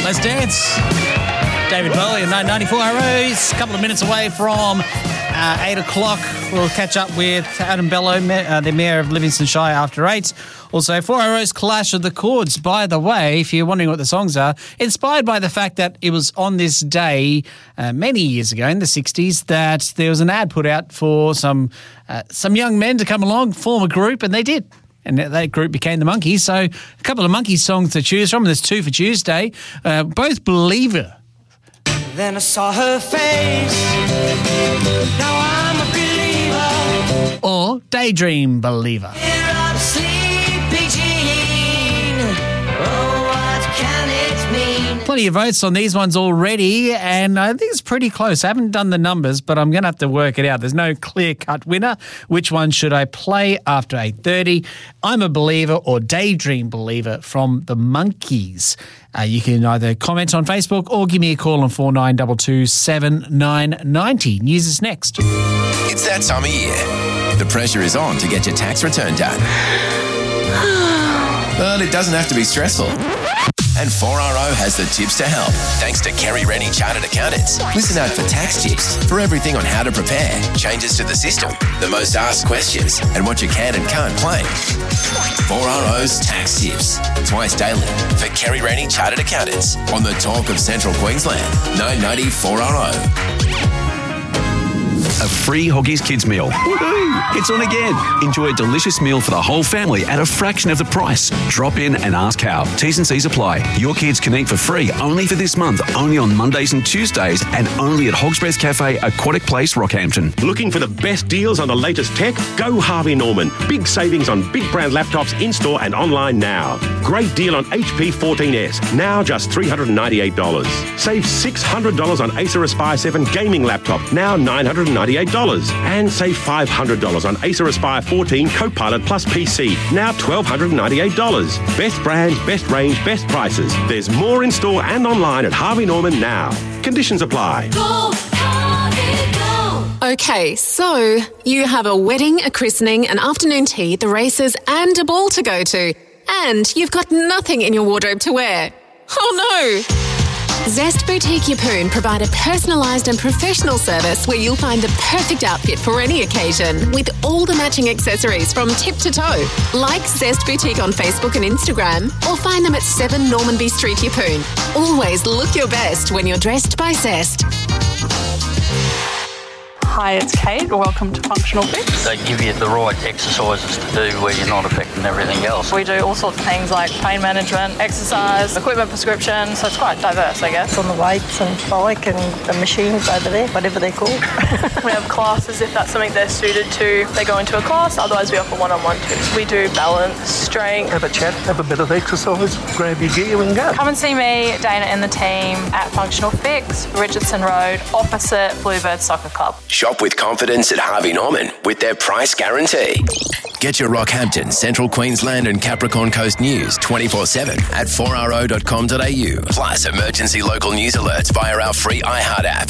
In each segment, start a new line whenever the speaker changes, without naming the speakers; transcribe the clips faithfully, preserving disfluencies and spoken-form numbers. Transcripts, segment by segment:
Let's dance. David Bowie and nine ninety-four R Os. A couple of minutes away from uh, eight o'clock. We'll catch up with Adam Bellow, uh, the Mayor of Livingston Shire, after eight. Also, four R Os Clash of the Chords. By the way, if you're wondering what the songs are, inspired by the fact that it was on this day uh, many years ago in the sixties that there was an ad put out for some uh, some young men to come along, form a group, and they did. And that group became the Monkees. So a couple of Monkees songs to choose from. There's two for Tuesday. Uh, both Believer.
Then I saw her face. Now I'm a believer.
Or Daydream Believer.
Here I'm sleepy Jean. Oh, what can it mean?
Plenty of votes on these ones already, and I think it's pretty close. I haven't done the numbers, but I'm going to have to work it out. There's no clear-cut winner. Which one should I play after eight thirty? I'm a Believer or Daydream Believer from the Monkees. Uh, you can either comment on Facebook or give me a call on four nine two two, seven nine nine zero. News is next.
It's that time of year. The pressure is on to get your tax return done. But it doesn't have to be stressful. And four R O has the tips to help, thanks to Kerry Rennie Chartered Accountants. Listen out for tax tips for everything on how to prepare, changes to the system, the most asked questions, and what you can and can't claim. four R O's Tax Tips, twice daily for Kerry Rennie Chartered Accountants on the Talk of Central Queensland, nine ninety four R O.
A free Hoggies Kids meal. Woohoo! It's on again. Enjoy a delicious meal for the whole family at a fraction of the price. Drop in and ask how. T's and C's apply. Your kids can eat for free only for this month, only on Mondays and Tuesdays, and only at Hog's Breath Cafe, Aquatic Place, Rockhampton.
Looking for the best deals on the latest tech? Go Harvey Norman. Big savings on big brand laptops in-store and online now. Great deal on H P fourteen S, now just three hundred ninety-eight dollars. Save six hundred dollars on Acer Aspire seven gaming laptop, now nine hundred ninety-eight dollars. And save five hundred dollars on Acer Aspire fourteen Copilot Plus P C, now one thousand two hundred ninety-eight dollars. Best brands, best range, best prices. There's more in store and online at Harvey Norman now. Conditions apply.
Go, Harvey, go. Okay, so you have a wedding, a christening, an afternoon tea, the races, and a ball to go to. And you've got nothing in your wardrobe to wear. Oh no! Zest Boutique Yeppoon provide a personalised and professional service where you'll find the perfect outfit for any occasion with all the matching accessories from tip to toe. Like Zest Boutique on Facebook and Instagram or find them at seven Normanby Street, Yeppoon. Always look your best when you're dressed by Zest.
Hi, it's Kate. Welcome to Functional Fix.
They give you the right exercises to do where you're not affecting everything else.
We do all sorts of things like pain management, exercise, equipment prescription, so it's quite diverse, I guess.
On the weights and bike and the machines over there, whatever they're called.
We have classes if that's something they're suited to. They go into a class, otherwise we offer one-on-one tips. We do balance, strength.
Have a chat, have a bit of exercise, grab your gear and go.
Come and see me, Dana and the team at Functional Fix, Richardson Road, opposite Bluebird Soccer Club.
Shop with confidence at Harvey Norman with their price guarantee. Get your Rockhampton, Central Queensland and Capricorn Coast news twenty-four seven at four r o dot com dot a u. Plus emergency local news alerts via our free iHeart app.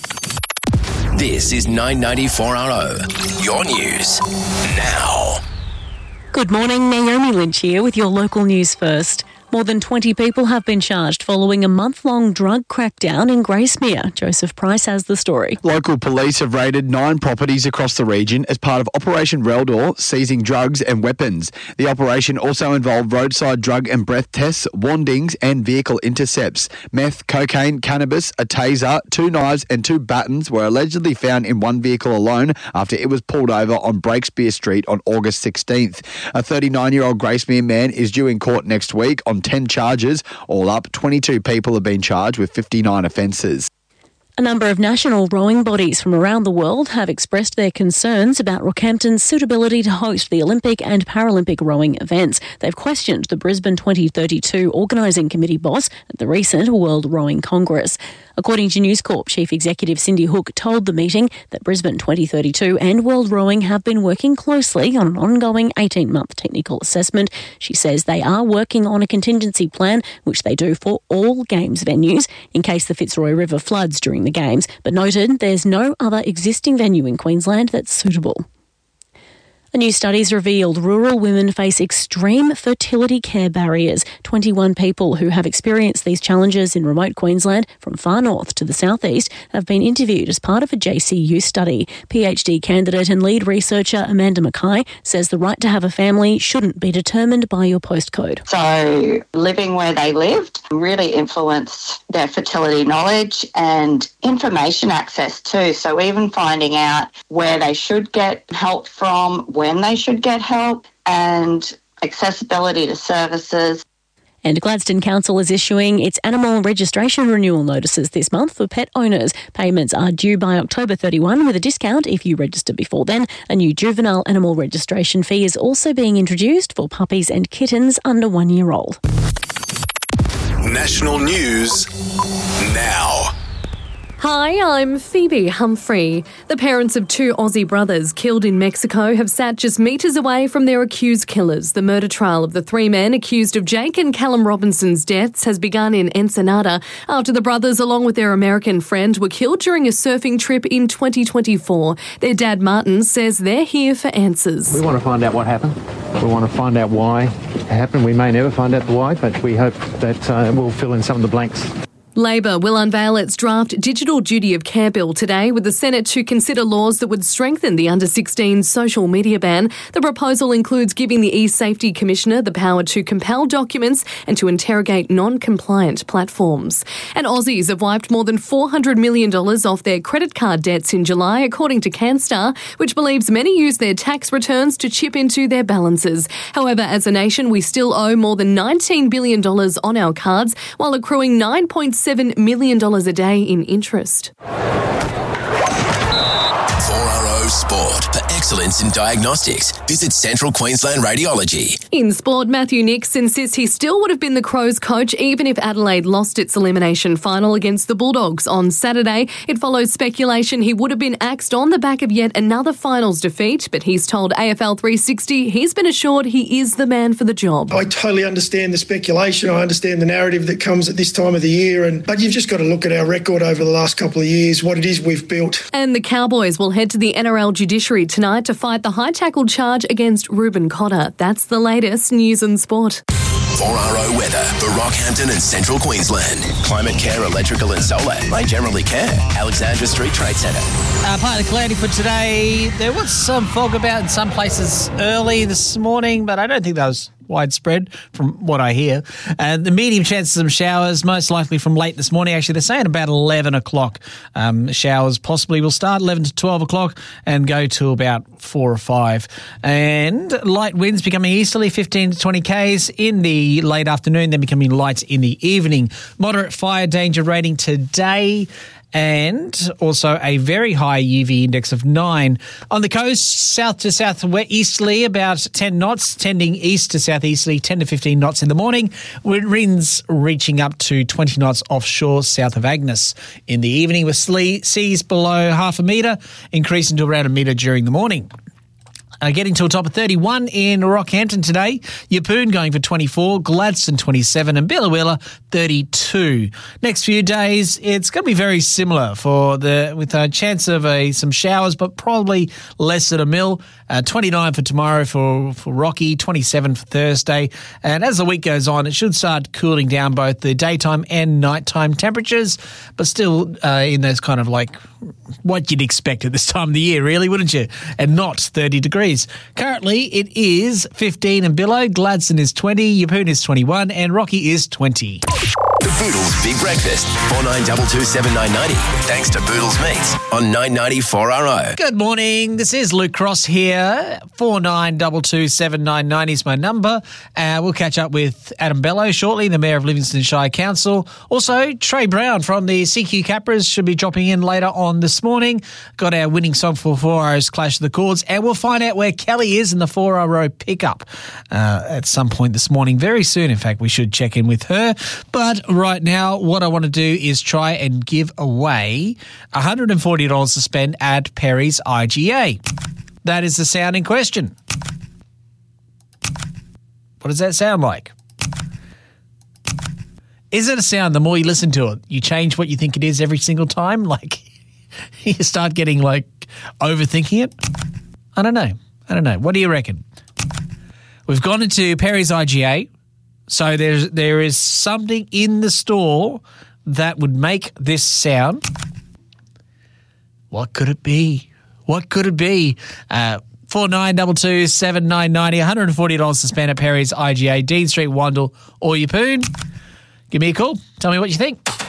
This is nine ninety-four R O, your news now.
Good morning, Naomi Lynch here with your local news first. More than twenty people have been charged following a month-long drug crackdown in Gracemere. Joseph Price has the story.
Local police have raided nine properties across the region as part of Operation Reldor, seizing drugs and weapons. The operation also involved roadside drug and breath tests, wandings and vehicle intercepts. Meth, cocaine, cannabis, a taser, two knives and two batons were allegedly found in one vehicle alone after it was pulled over on Breakspear Street on August sixteenth. A thirty-nine-year-old Gracemere man is due in court next week on ten charges. All up, twenty-two people have been charged with fifty-nine offences.
A number of national rowing bodies from around the world have expressed their concerns about Rockhampton's suitability to host the Olympic and Paralympic rowing events. They've questioned the Brisbane twenty thirty-two organising committee boss at the recent World Rowing Congress. According to News Corp, Chief Executive Cindy Hook told the meeting that Brisbane twenty thirty-two and World Rowing have been working closely on an ongoing eighteen-month technical assessment. She says they are working on a contingency plan, which they do for all Games venues, in case the Fitzroy River floods during the Games, but noted there's no other existing venue in Queensland that's suitable. A new study's revealed rural women face extreme fertility care barriers. twenty-one people who have experienced these challenges in remote Queensland, from far north to the southeast, have been interviewed as part of a J C U study. PhD candidate and lead researcher Amanda Mackay says the right to have a family shouldn't be determined by your postcode.
So living where they lived really influenced their fertility knowledge and information access too. So even finding out where they should get help from, when they should get help, and accessibility to services.
And Gladstone Council is issuing its animal registration renewal notices this month for pet owners. Payments are due by October thirty-first with a discount if you register before then. A new juvenile animal registration fee is also being introduced for puppies and kittens under one year old.
National news now.
Hi, I'm Phoebe Humphrey. The parents of two Aussie brothers killed in Mexico have sat just metres away from their accused killers. The murder trial of the three men accused of Jake and Callum Robinson's deaths has begun in Ensenada after the brothers, along with their American friend, were killed during a surfing trip in twenty twenty-four. Their dad, Martin, says they're here for answers.
We want to find out what happened. We want to find out why it happened. We may never find out the why, but we hope that uh, we'll fill in some of the blanks.
Labor will unveil its draft Digital Duty of Care bill today, with the Senate to consider laws that would strengthen the under sixteen social media ban. The proposal includes giving the e-Safety Commissioner the power to compel documents and to interrogate non-compliant platforms. And Aussies have wiped more than four hundred million dollars off their credit card debts in July, according to CanStar, which believes many use their tax returns to chip into their balances. However, as a nation, we still owe more than nineteen billion dollars on our cards, while accruing nine point seven million dollars a day in interest.
four R O Sport. For excellence in diagnostics, visit Central Queensland Radiology.
In sport, Matthew Nicks insists he still would have been the Crows coach even if Adelaide lost its elimination final against the Bulldogs on Saturday. It follows speculation he would have been axed on the back of yet another finals defeat, but he's told A F L three sixty he's been assured he is the man for the job.
I totally understand the speculation. I understand the narrative that comes at this time of the year, and but you've just got to look at our record over the last couple of years, what it is we've built.
And the Cowboys will head to the N R L judiciary tonight to fight the high tackle charge against Ruben Cotter. That's the latest news and sport.
four R O weather for Rockhampton and Central Queensland. Climate Care Electrical and Solar by Generally Care. Alexandra Street Trade Centre.
Uh, partly cloudy for today. There was some fog about in some places early this morning, but I don't think that was widespread from what I hear. Uh, the medium chances of some showers, most likely from late this morning. Actually, they're saying about eleven o'clock. Um, showers possibly will start eleven to twelve o'clock and go to about four or five. And light winds becoming easterly, fifteen to twenty kays in the late afternoon, then becoming light in the evening. Moderate fire danger rating today. And also a very high U V index of nine. On the coast, south to south-easterly, about ten knots, tending east to southeasterly, ten to fifteen knots in the morning, with winds reaching up to twenty knots offshore south of Agnes. In the evening, with seas below half a metre, increasing to around a metre during the morning. Uh, getting to a top of thirty-one in Rockhampton today. Yeppoon going for twenty-four, Gladstone twenty-seven, and Billawilla thirty-two. Next few days, it's going to be very similar for the with a chance of a, some showers, but probably less than a mil. Uh, twenty-nine for tomorrow for, for Rocky, twenty-seven for Thursday. And as the week goes on, it should start cooling down both the daytime and nighttime temperatures, but still uh, in those kind of like what you'd expect at this time of the year, really, wouldn't you? And not thirty degrees. Currently, it is fifteen in Billow, Gladstone is twenty, Yeppoon is twenty-one, and Rocky is twenty.
The Boodles Big Breakfast, four nine two two seven nine nine zero. Thanks to Boodles Meats on nine ninety four R O.
Good morning. This is Luke Cross here. four nine two two seven nine nine is my number. Uh, we'll catch up with Adam Bello shortly, the Mayor of Livingston Shire Council. Also, Trey Brown from the C Q Capras should be dropping in later on this morning. Got our winning song for four R's Clash of the Chords, and we'll find out where Kelly is in the four R O pickup uh, at some point this morning. Very soon, in fact, we should check in with her. But right now, what I want to do is try and give away one hundred forty dollars to spend at Perry's I G A. That is the sound in question. What does that sound like? Is it a sound, the more you listen to it, you change what you think it is every single time? Like, you start getting, like, overthinking it? I don't know. I don't know. What do you reckon? We've gone into Perry's I G A, so there's there is something in the store that would make this sound. What could it be? What could it be? Uh, four nine two two seven nine nine zero, one hundred forty dollars to spend at Perry's I G A, Dean Street, Wandle, or Yeppoon. Give me a call. Tell me what you think.